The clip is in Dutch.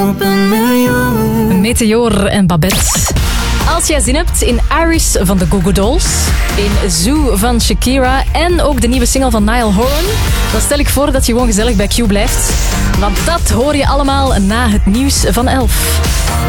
Meteor en Babette. Als jij zin hebt in Iris van de Goo Goo Dolls, in Zoo van Shakira en ook de nieuwe single van Niall Horan, dan stel ik voor dat je gewoon gezellig bij Q blijft. Want dat hoor je allemaal na het nieuws van 11.